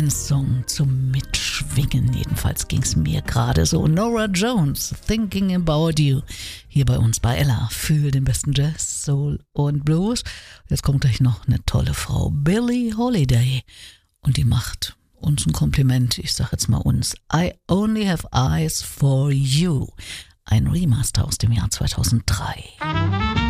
Ein Song zum Mitschwingen, jedenfalls ging es mir gerade so. Norah Jones, Thinking About You, hier bei uns bei Ella, für den besten Jazz, Soul und Blues. Jetzt kommt gleich noch eine tolle Frau, Billie Holiday, und die macht uns ein Kompliment, ich sag jetzt mal uns, I Only Have Eyes for You, ein Remaster aus dem Jahr 2003.